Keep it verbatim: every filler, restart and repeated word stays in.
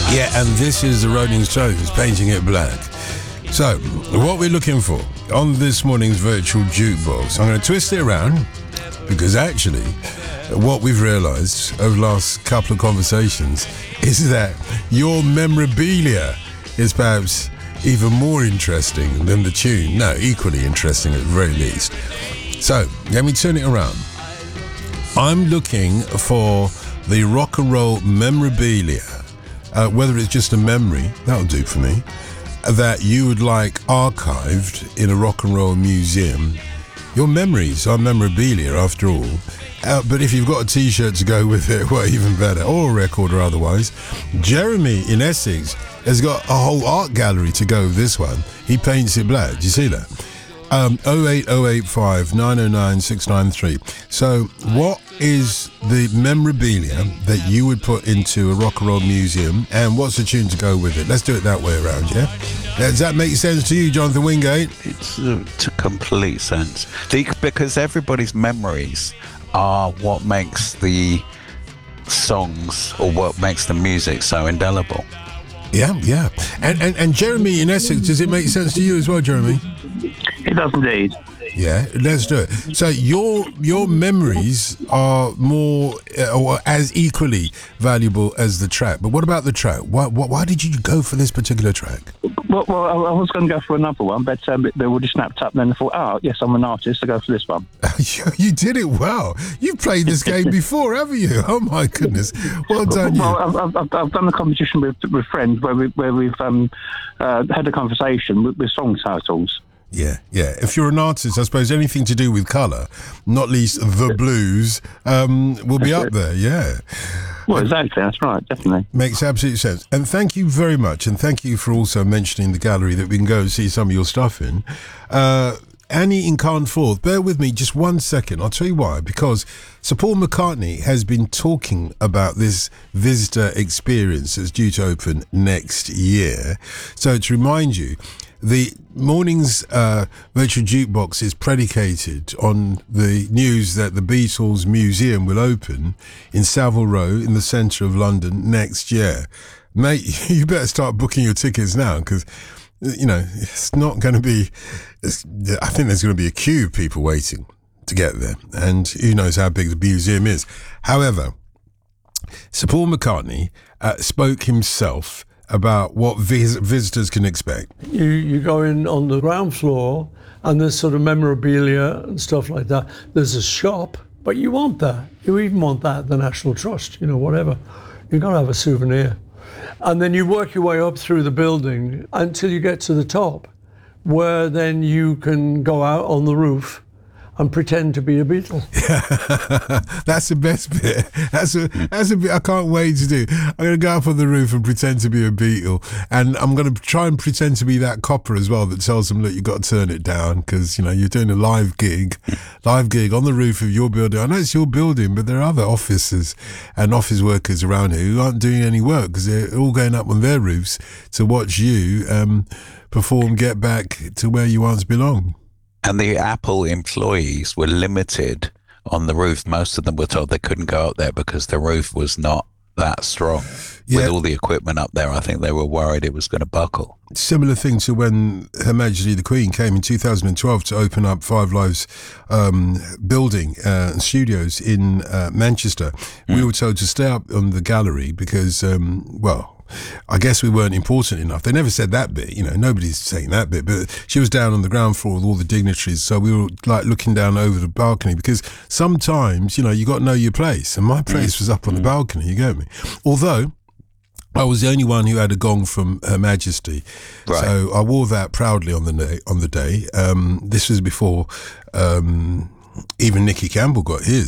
Yeah, and this is the Rolling Stones, Painting It Black. So, what we're looking for on this morning's virtual jukebox, I'm going to twist it around, because actually, what we've realised over the last couple of conversations is that your memorabilia is perhaps even more interesting than the tune. No, equally interesting at the very least. So, let me turn it around. I'm looking for the rock and roll memorabilia, uh, whether it's just a memory, that'll do for me, that you would like archived in a rock and roll museum. Your memories are memorabilia after all. Uh, but if you've got a t-shirt to go with it, well, even better, or a record or otherwise. Jeremy in Essex has got a whole art gallery to go with this one. He paints it black. Do you see that? Um, oh eight oh eight five nine oh nine six nine three. So what is the memorabilia that you would put into a rock and roll museum, and what's the tune to go with it? Let's do it that way around, yeah? Does that make sense to you, Jonathan Wingate? It's uh, to complete sense. The, because everybody's memories are what makes the songs or what makes the music so indelible. Yeah, yeah. And, and, and Jeremy in Essex, does it make sense to you as well, Jeremy? It does indeed. Yeah, let's do it. So your your memories are more uh, or as equally valuable as the track. But what about the track? Why why, why did you go for this particular track? Well, well I, I was going to go for another one, but um, they already snapped up. And then I thought, oh, yes, I'm an artist. I go for this one. you, you did it well. You've played this game before, haven't you? Oh my goodness! Well done, well, you. I've, I've, I've done a competition with with friends where we where we've um, uh, had a conversation with, with song titles. Yeah, yeah. If you're an artist, I suppose anything to do with colour, not least the blues, um, will be up there, yeah. Well, exactly, that's right, definitely. Makes absolute sense. And thank you very much, and thank you for also mentioning the gallery that we can go and see some of your stuff in. Uh, Annie in Carnforth, bear with me just one second. I'll tell you why. Because Sir Paul McCartney has been talking about this visitor experience that's due to open next year. So to remind you, the morning's uh, virtual jukebox is predicated on the news that the Beatles Museum will open in Savile Row in the centre of London next year. Mate, you better start booking your tickets now, because, you know, it's not going to be... I think there's going to be a queue of people waiting to get there, and who knows how big the museum is. However, Sir Paul McCartney uh, spoke himself about what vis- visitors can expect. You you go in on the ground floor and there's sort of memorabilia and stuff like that. There's a shop, but you want that. You even want that at the National Trust, you know, whatever. You've got to have a souvenir. And then you work your way up through the building until you get to the top, where then you can go out on the roof and pretend to be a Beatle. That's the best bit. That's a that's a bit I can't wait to do. I'm going to go up on the roof and pretend to be a Beatle, and I'm going to try and pretend to be that copper as well that tells them, look, you've got to turn it down, because, you know, you're doing a live gig, live gig on the roof of your building. I know it's your building, but there are other officers and office workers around here who aren't doing any work because they're all going up on their roofs to watch you um, perform Get Back to Where You Once Belonged. And the Apple employees were limited on the roof. Most of them were told they couldn't go up there because the roof was not that strong. Yeah. With all the equipment up there, I think they were worried it was going to buckle. Similar thing to when Her Majesty the Queen came in two thousand twelve to open up Five Lives um, building uh, and studios in uh, Manchester. Mm. We were told to stay up on the gallery because, um, well, I guess we weren't important enough. They never said that bit, you know, nobody's saying that bit, but she was down on the ground floor with all the dignitaries, so we were like looking down over the balcony, because sometimes, you know, you got to know your place, and my place was up on the balcony, you get me? Although I was the only one who had a gong from Her Majesty, right. So I wore that proudly on the day. On the day, um, this was before um, even Nicky Campbell got his.